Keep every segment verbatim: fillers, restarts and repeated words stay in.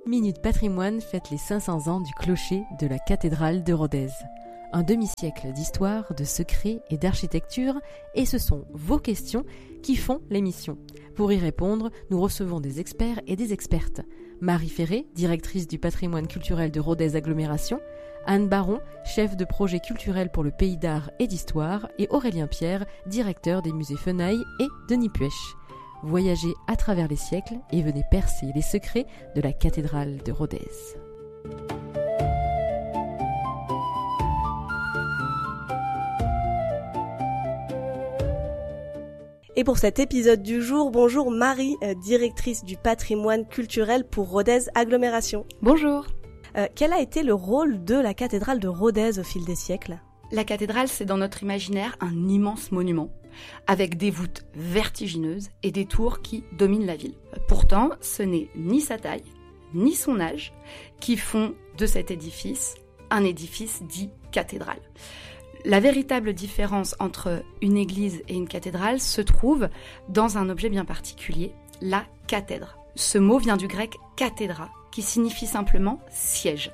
Minute Patrimoine fête les cinq cents ans du clocher de la cathédrale de Rodez. Un demi-siècle d'histoire, de secrets et d'architecture, et ce sont vos questions qui font l'émission. Pour y répondre, nous recevons des experts et des expertes. Marie Ferré, directrice du patrimoine culturel de Rodez Agglomération, Anne Baron, chef de projet culturel pour le pays d'art et d'histoire, et Aurélien Pierre, directeur des musées Fenaille et Denis Puech. Voyagez à travers les siècles et venez percer les secrets de la cathédrale de Rodez. Et pour cet épisode du jour, bonjour Marie, euh, directrice du patrimoine culturel pour Rodez Agglomération. Bonjour. Euh, quel a été le rôle de la cathédrale de Rodez au fil des siècles ? La cathédrale, c'est dans notre imaginaire un immense monument, avec des voûtes vertigineuses et des tours qui dominent la ville. Pourtant, ce n'est ni sa taille, ni son âge qui font de cet édifice un édifice dit cathédrale. La véritable différence entre une église et une cathédrale se trouve dans un objet bien particulier, la cathèdre. Ce mot vient du grec kathédra, qui signifie simplement siège.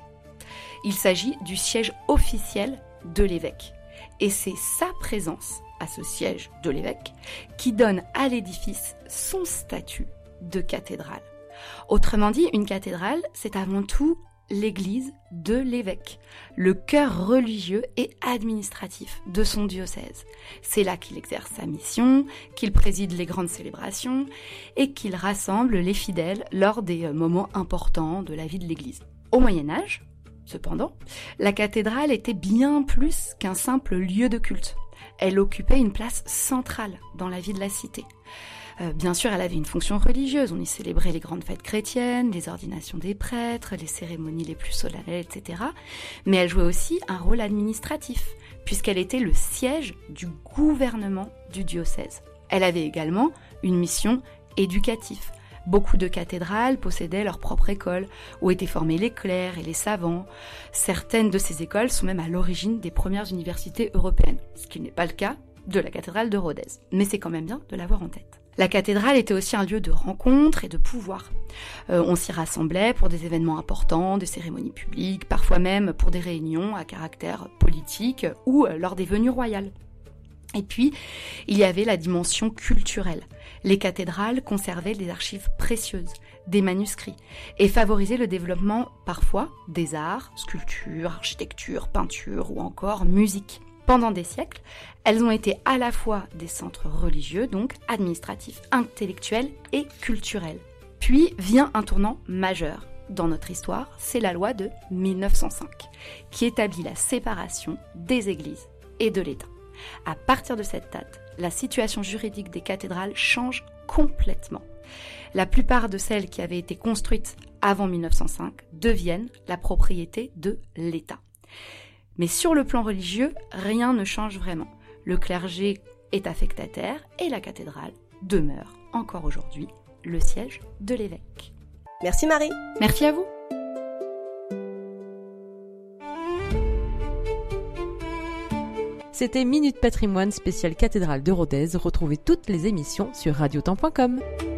Il s'agit du siège officiel de l'évêque. Et c'est sa présence à ce siège de l'évêque qui donne à l'édifice son statut de cathédrale. Autrement dit, une cathédrale, c'est avant tout l'église de l'évêque, le cœur religieux et administratif de son diocèse. C'est là qu'il exerce sa mission, qu'il préside les grandes célébrations et qu'il rassemble les fidèles lors des moments importants de la vie de l'église. Au Moyen-Âge, cependant, la cathédrale était bien plus qu'un simple lieu de culte. Elle occupait une place centrale dans la vie de la cité. Euh, bien sûr, elle avait une fonction religieuse. On y célébrait les grandes fêtes chrétiennes, les ordinations des prêtres, les cérémonies les plus solennelles, et cetera. Mais elle jouait aussi un rôle administratif, puisqu'elle était le siège du gouvernement du diocèse. Elle avait également une mission éducative. Beaucoup de cathédrales possédaient leur propre école, où étaient formés les clercs et les savants. Certaines de ces écoles sont même à l'origine des premières universités européennes, ce qui n'est pas le cas de la cathédrale de Rodez. Mais c'est quand même bien de l'avoir en tête. La cathédrale était aussi un lieu de rencontre et de pouvoir. Euh, on s'y rassemblait pour des événements importants, des cérémonies publiques, parfois même pour des réunions à caractère politique ou euh, lors des venues royales. Et puis, il y avait la dimension culturelle. Les cathédrales conservaient des archives précieuses, des manuscrits, et favorisaient le développement parfois des arts, sculpture, architecture, peinture ou encore musique. Pendant des siècles, elles ont été à la fois des centres religieux, donc administratifs, intellectuels et culturels. Puis vient un tournant majeur dans notre histoire, c'est la loi de mille neuf cent cinq, qui établit la séparation des églises et de l'État. À partir de cette date, la situation juridique des cathédrales change complètement. La plupart de celles qui avaient été construites avant mille neuf cent cinq deviennent la propriété de l'État. Mais sur le plan religieux, rien ne change vraiment. Le clergé est affectataire et la cathédrale demeure encore aujourd'hui le siège de l'évêque. Merci Marie. Merci à vous. C'était Minute Patrimoine spéciale cathédrale de Rodez. Retrouvez toutes les émissions sur radiotemps point com.